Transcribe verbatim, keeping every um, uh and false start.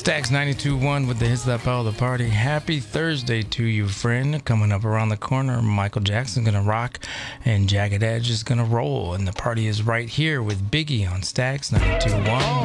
Stax ninety-two point one with the hits that power the party. Happy Thursday to you, friend. Coming up around the corner, Michael Jackson's going to rock and Jagged Edge is going to roll. And the party is right here with Biggie on Stax ninety-two point one.